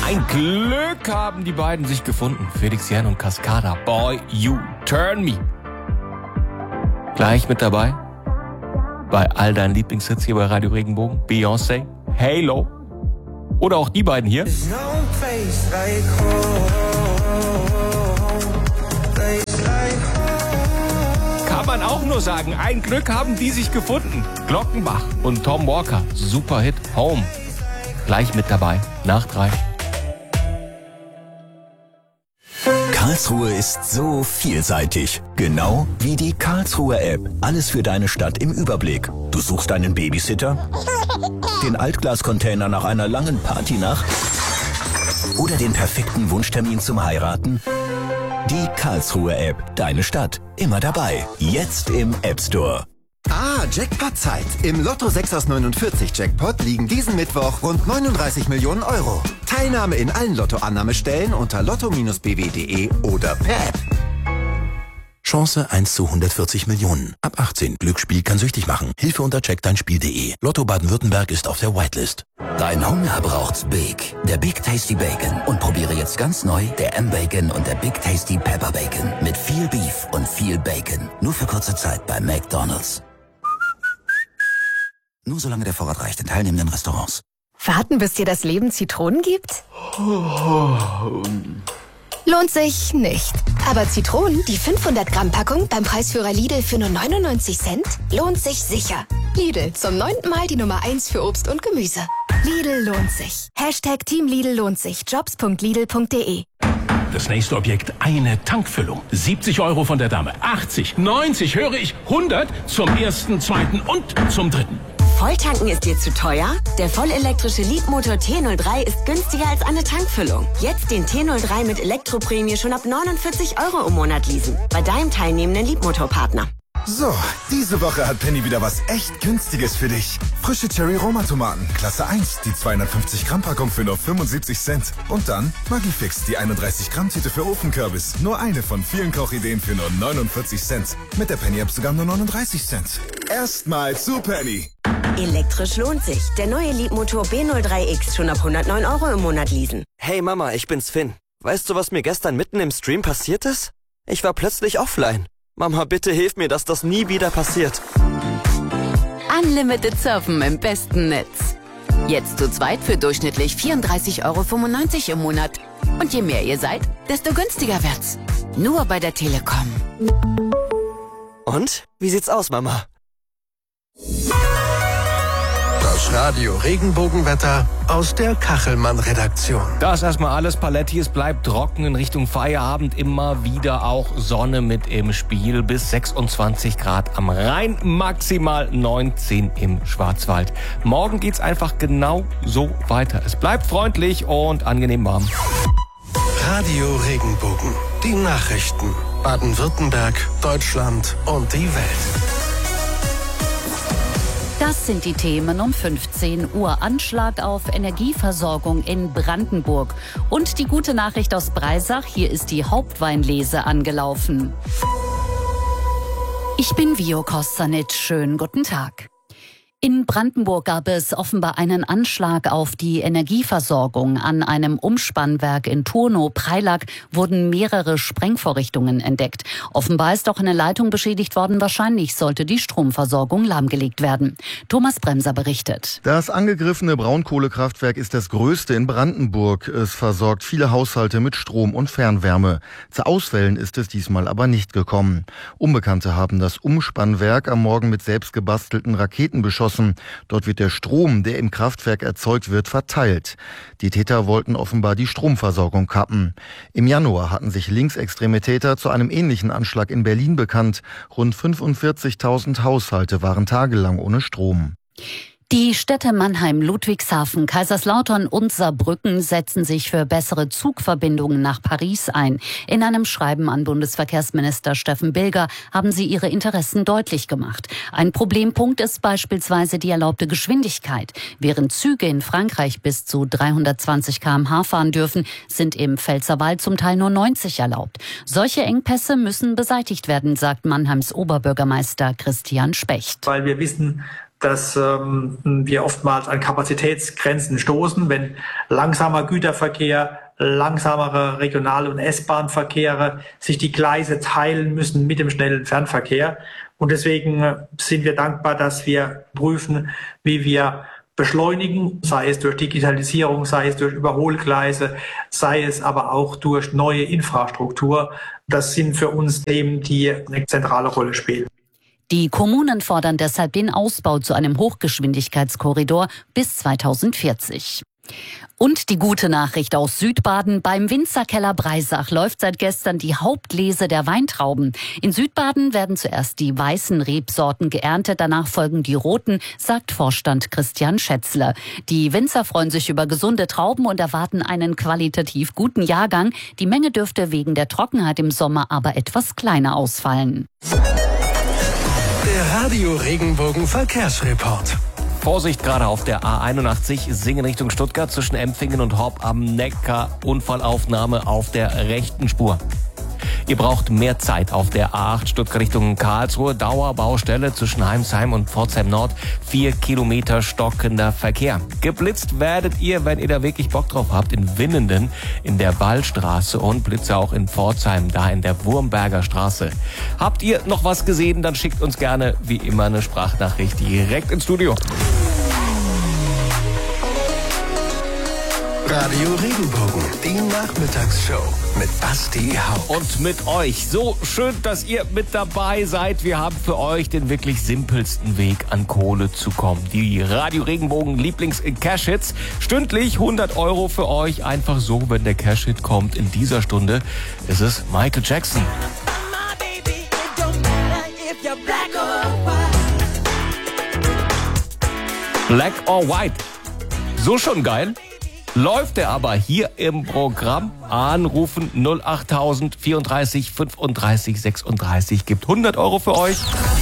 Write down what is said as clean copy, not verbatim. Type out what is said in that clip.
Ein Glück haben die beiden sich gefunden. Felix Jähn und Cascada. Boy, you turn me. Gleich mit dabei. Bei all deinen Lieblingshits hier bei Radio Regenbogen. Beyoncé, Halo. Oder auch die beiden hier. Kann man auch nur sagen, ein Glück haben die sich gefunden. Glockenbach und Tom Walker. Superhit Home. Gleich mit dabei. Nach 3. Karlsruhe ist so vielseitig. Genau wie die Karlsruher App. Alles für deine Stadt im Überblick. Du suchst einen Babysitter? Den Altglascontainer nach einer langen Partynacht? Oder den perfekten Wunschtermin zum Heiraten? Die Karlsruher App. Deine Stadt. Immer dabei. Jetzt im App Store. Jackpot-Zeit. Im Lotto 6 aus 49 Jackpot liegen diesen Mittwoch rund 39 Millionen Euro. Teilnahme in allen Lottoannahmestellen unter lotto-bw.de oder per App. Chance 1 zu 140 Millionen. Ab 18. Glücksspiel kann süchtig machen. Hilfe unter checkdeinspiel.de. Lotto Baden-Württemberg ist auf der Whitelist. Dein Hunger braucht's Big. Der Big Tasty Bacon. Und probiere jetzt ganz neu der M-Bacon und der Big Tasty Pepper Bacon. Mit viel Beef und viel Bacon. Nur für kurze Zeit bei McDonald's. Nur solange der Vorrat reicht in teilnehmenden Restaurants. Warten, bis dir das Leben Zitronen gibt? Lohnt sich nicht. Aber Zitronen, die 500-Gramm-Packung beim Preisführer Lidl für nur 99 Cent, lohnt sich sicher. Lidl, zum 9. Mal die Nummer 1 für Obst und Gemüse. Lidl lohnt sich. Hashtag Team Lidl lohnt sich. Jobs.lidl.de. Das nächste Objekt, eine Tankfüllung. 70 Euro von der Dame. 80, 90, höre ich, 100 zum ersten, zweiten und zum dritten. Volltanken ist dir zu teuer? Der vollelektrische Leapmotor T03 ist günstiger als eine Tankfüllung. Jetzt den T03 mit Elektroprämie schon ab 49 Euro im Monat leasen. Bei deinem teilnehmenden Leapmotor-Partner. So, diese Woche hat Penny wieder was echt Günstiges für dich. Frische Cherry-Roma-Tomaten, Klasse 1, die 250-Gramm-Packung für nur 75 Cent. Und dann Maggi-Fix, die 31-Gramm-Tüte für Ofenkürbis. Nur eine von vielen Kochideen für nur 49 Cent. Mit der Penny-App sogar nur 39 Cent. Erstmal zu Penny. Elektrisch lohnt sich. Der neue Leapmotor B03X schon ab 109 Euro im Monat leasen. Hey Mama, ich bin's Finn. Weißt du, was mir gestern mitten im Stream passiert ist? Ich war plötzlich offline. Mama, bitte hilf mir, dass das nie wieder passiert. Unlimited Surfen im besten Netz. Jetzt zu zweit für durchschnittlich 34,95 Euro im Monat. Und je mehr ihr seid, desto günstiger wird's. Nur bei der Telekom. Und? Wie sieht's aus, Mama? Das Radio Regenbogenwetter aus der Kachelmann-Redaktion. Das erstmal alles Paletti. Es bleibt trocken in Richtung Feierabend. Immer wieder auch Sonne mit im Spiel. Bis 26 Grad am Rhein. Maximal 19 im Schwarzwald. Morgen geht's einfach genau so weiter. Es bleibt freundlich und angenehm warm. Radio Regenbogen. Die Nachrichten. Baden-Württemberg, Deutschland und die Welt. Das sind die Themen um 15 Uhr. Anschlag auf Energieversorgung in Brandenburg. Und die gute Nachricht aus Breisach, hier ist die Hauptweinlese angelaufen. Ich bin Vio Kostanic. Schönen guten Tag. In Brandenburg gab es offenbar einen Anschlag auf die Energieversorgung. An einem Umspannwerk in Turnow-Preilack wurden mehrere Sprengvorrichtungen entdeckt. Offenbar ist auch eine Leitung beschädigt worden. Wahrscheinlich sollte die Stromversorgung lahmgelegt werden. Thomas Bremser berichtet. Das angegriffene Braunkohlekraftwerk ist das größte in Brandenburg. Es versorgt viele Haushalte mit Strom und Fernwärme. Zu Ausfällen ist es diesmal aber nicht gekommen. Unbekannte haben das Umspannwerk am Morgen mit selbst gebastelten Raketen beschossen. Dort wird der Strom, der im Kraftwerk erzeugt wird, verteilt. Die Täter wollten offenbar die Stromversorgung kappen. Im Januar hatten sich linksextreme Täter zu einem ähnlichen Anschlag in Berlin bekannt. Rund 45.000 Haushalte waren tagelang ohne Strom. Die Städte Mannheim, Ludwigshafen, Kaiserslautern und Saarbrücken setzen sich für bessere Zugverbindungen nach Paris ein. In einem Schreiben an Bundesverkehrsminister Steffen Bilger haben sie ihre Interessen deutlich gemacht. Ein Problempunkt ist beispielsweise die erlaubte Geschwindigkeit. Während Züge in Frankreich bis zu 320 km/h fahren dürfen, sind im Pfälzerwald zum Teil nur 90 erlaubt. Solche Engpässe müssen beseitigt werden, sagt Mannheims Oberbürgermeister Christian Specht. Weil wir wissen, dass wir oftmals an Kapazitätsgrenzen stoßen, wenn langsamer Güterverkehr, langsamere Regional- und S-Bahn-Verkehre sich die Gleise teilen müssen mit dem schnellen Fernverkehr. Und deswegen sind wir dankbar, dass wir prüfen, wie wir beschleunigen, sei es durch Digitalisierung, sei es durch Überholgleise, sei es aber auch durch neue Infrastruktur. Das sind für uns Themen, die eine zentrale Rolle spielen. Die Kommunen fordern deshalb den Ausbau zu einem Hochgeschwindigkeitskorridor bis 2040. Und die gute Nachricht aus Südbaden: Beim Winzerkeller Breisach läuft seit gestern die Hauptlese der Weintrauben. In Südbaden werden zuerst die weißen Rebsorten geerntet, danach folgen die roten, sagt Vorstand Christian Schätzler. Die Winzer freuen sich über gesunde Trauben und erwarten einen qualitativ guten Jahrgang. Die Menge dürfte wegen der Trockenheit im Sommer aber etwas kleiner ausfallen. Der Radio Regenbogen Verkehrsreport. Vorsicht gerade auf der A81 Singen Richtung Stuttgart zwischen Empfingen und Horb am Neckar. Unfallaufnahme auf der rechten Spur. Ihr braucht mehr Zeit auf der A8 Stuttgart Richtung Karlsruhe. Dauerbaustelle zwischen Heimsheim und Pforzheim Nord. 4 Kilometer stockender Verkehr. Geblitzt werdet ihr, wenn ihr da wirklich Bock drauf habt, in Winnenden in der Wallstraße und Blitze auch in Pforzheim, da in der Wurmberger Straße. Habt ihr noch was gesehen, dann schickt uns gerne wie immer eine Sprachnachricht direkt ins Studio. Radio Regenbogen, die Nachmittagsshow mit Basti Hauck. Und mit euch. So schön, dass ihr mit dabei seid. Wir haben für euch den wirklich simpelsten Weg an Kohle zu kommen. Die Radio Regenbogen Lieblings-Cash-Hits. Stündlich 100 € für euch. Einfach so, wenn der Cash-Hit kommt. In dieser Stunde ist es Michael Jackson. Black or White. So schon geil. Läuft er aber hier im Programm. Anrufen 08000 34 35 36 gibt 100 € für euch.